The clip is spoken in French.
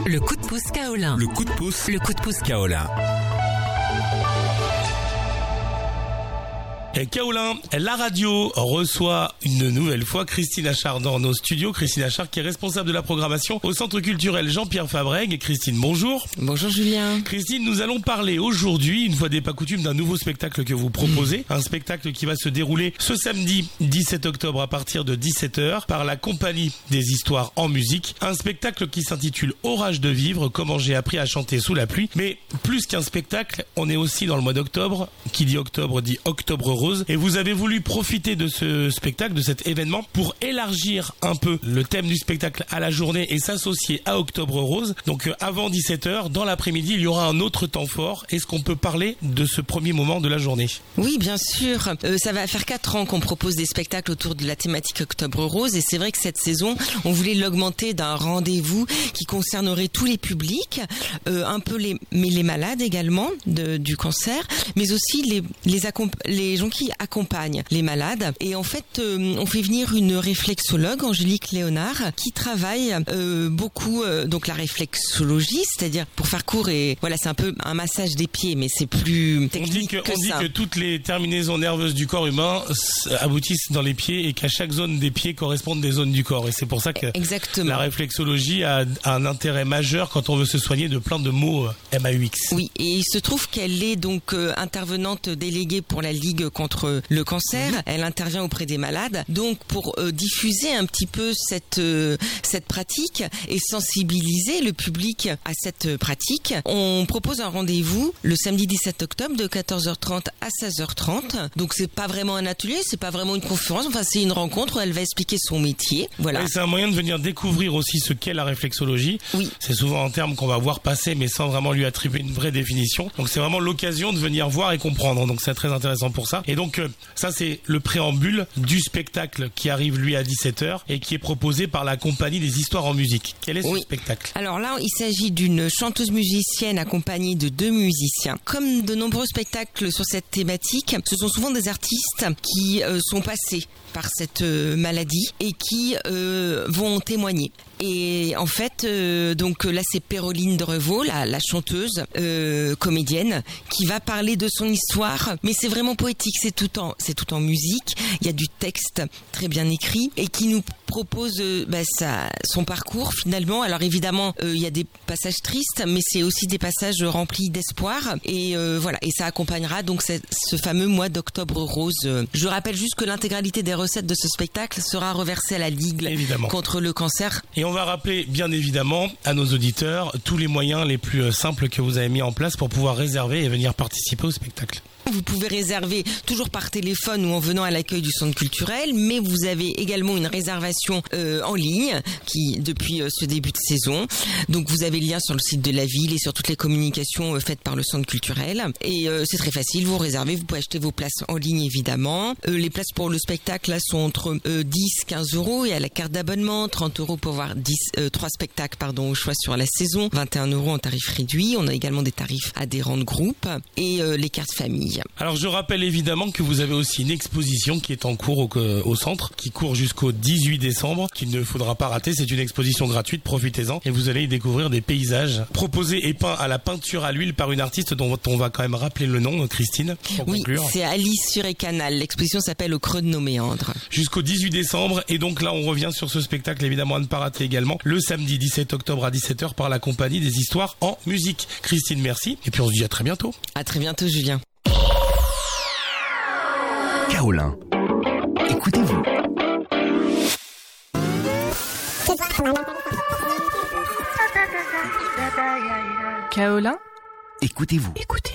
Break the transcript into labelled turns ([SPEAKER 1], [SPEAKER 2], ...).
[SPEAKER 1] Le coup de pouce Kaolin.
[SPEAKER 2] Le coup de pouce.
[SPEAKER 1] Le coup de pouce
[SPEAKER 2] Kaolin. Et Kaolin, la radio reçoit une nouvelle fois Christine Achard dans nos studios. Christine Achard qui est responsable de la programmation au Centre culturel Jean-Pierre Fabrègue. Christine, bonjour.
[SPEAKER 3] Bonjour Julien.
[SPEAKER 2] Christine, nous allons parler aujourd'hui, une fois n'est pas coutume, d'un nouveau spectacle que vous proposez. Un spectacle qui va se dérouler ce samedi 17 octobre à partir de 17h par la Compagnie des Histoires en musique. Un spectacle qui s'intitule Orage de vivre, comment j'ai appris à chanter sous la pluie. Mais plus qu'un spectacle, on est aussi dans le mois d'octobre. Qui dit octobre dit octobre rose. Et vous avez voulu profiter de ce spectacle, de cet événement, pour élargir un peu le thème du spectacle à la journée et s'associer à Octobre Rose. Donc avant 17h, dans l'après-midi, il y aura un autre temps fort. Est-ce qu'on peut parler de ce premier moment de la journée ?
[SPEAKER 3] Oui, bien sûr. Ça va faire 4 ans qu'on propose des spectacles autour de la thématique Octobre Rose. Et c'est vrai que cette saison, on voulait l'augmenter d'un rendez-vous qui concernerait tous les publics, un peu les malades également du cancer, mais aussi les gens qui accompagnent les malades. Et en fait, on fait venir une réflexologue, Angélique Léonard, qui travaille beaucoup donc la réflexologie, c'est-à-dire, pour faire court, et voilà, c'est un peu un massage des pieds, mais c'est plus technique
[SPEAKER 2] on dit que toutes les terminaisons nerveuses du corps humain aboutissent dans les pieds et qu'à chaque zone des pieds correspondent des zones du corps. Et c'est pour ça que
[SPEAKER 3] Exactement.
[SPEAKER 2] La réflexologie a un intérêt majeur quand on veut se soigner de plein de maux MAUX.
[SPEAKER 3] Oui, et il se trouve qu'elle est donc intervenante déléguée pour la Ligue contre le cancer. Elle intervient auprès des malades. Donc pour diffuser un petit peu cette pratique et sensibiliser le public à cette pratique, on propose un rendez-vous le samedi 17 octobre de 14h30 à 16h30. Donc c'est pas vraiment un atelier, c'est pas vraiment une conférence, enfin c'est une rencontre où elle va expliquer son métier. Voilà.
[SPEAKER 2] Et c'est un moyen de venir découvrir aussi ce qu'est la réflexologie.
[SPEAKER 3] Oui.
[SPEAKER 2] C'est souvent un terme qu'on va voir passer mais sans vraiment lui attribuer une vraie définition. Donc c'est vraiment l'occasion de venir voir et comprendre. Donc c'est très intéressant pour ça. Et donc ça c'est le préambule du spectacle qui arrive lui à 17h et qui est proposé par la Compagnie des Histoires en musique. Quel est ce spectacle ?
[SPEAKER 3] Alors là, il s'agit d'une chanteuse musicienne accompagnée de 2 musiciens. Comme de nombreux spectacles sur cette thématique, ce sont souvent des artistes qui sont passés par cette maladie et qui vont témoigner. Et en fait, donc là c'est Péroline de Revaux, la chanteuse, comédienne, qui va parler de son histoire. Mais c'est vraiment poétique, c'est tout en musique. Il y a du texte très bien écrit et qui nous propose son parcours finalement. Alors évidemment, il y a des passages tristes, mais c'est aussi des passages remplis d'espoir. Et voilà, et ça accompagnera donc ce fameux mois d'Octobre Rose. Je rappelle juste que l'intégralité des recettes de ce spectacle sera reversée à la Ligue contre le cancer.
[SPEAKER 2] Et on va rappeler bien évidemment à nos auditeurs tous les moyens les plus simples que vous avez mis en place pour pouvoir réserver et venir participer au spectacle.
[SPEAKER 3] Vous pouvez réserver toujours par téléphone ou en venant à l'accueil du centre culturel, mais vous avez également une réservation en ligne qui depuis ce début de saison. Donc vous avez le lien sur le site de la ville et sur toutes les communications faites par le centre culturel. Et c'est très facile, vous réservez, vous pouvez acheter vos places en ligne évidemment. Les places pour le spectacle là sont entre 10-15 euros et à la carte d'abonnement, 30 euros pour voir 3 spectacles au choix sur la saison, 21 euros en tarif réduit. On a également des tarifs adhérents de groupe et les cartes famille.
[SPEAKER 2] Alors je rappelle évidemment que vous avez aussi une exposition qui est en cours au centre, qui court jusqu'au 18 décembre, qu'il ne faudra pas rater. C'est une exposition gratuite, profitez-en. Et vous allez y découvrir des paysages proposés et peints à la peinture à l'huile par une artiste dont on va quand même rappeler le nom, Christine, pour conclure.
[SPEAKER 3] C'est Alice Surécanal. L'exposition s'appelle Au creux de nos méandres.
[SPEAKER 2] Jusqu'au 18 décembre. Et donc là on revient sur ce spectacle évidemment à ne pas rater également, le samedi 17 octobre à 17h par la Compagnie des Histoires en musique. Christine, merci. Et puis on se dit à très bientôt.
[SPEAKER 3] À très bientôt Julien.
[SPEAKER 1] Kaolin. Écoutez-vous.
[SPEAKER 4] Kaolin.
[SPEAKER 1] Écoutez-vous. Écoutez.